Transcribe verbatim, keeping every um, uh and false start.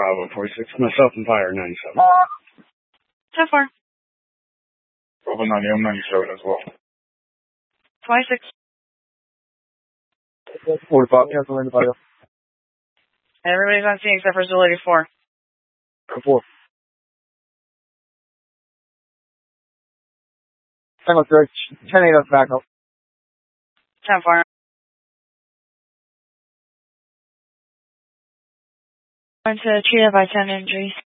Bravo, forty-six. Myself and Fire, ninety-seven. ten four. Bravo ninety-one, ninety-seven as well. twenty-six. forty-five, cancel anybody else. Everybody's on scene except for Zulady four. four. Tango three, ten eight us back up. ten four. Going to treat it by ten injuries.